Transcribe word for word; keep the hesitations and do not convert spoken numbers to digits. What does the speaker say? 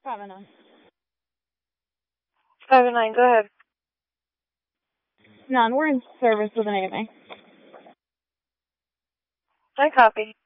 Five oh nine. Five oh nine, go ahead. None. We're in service with an A M A. I copy.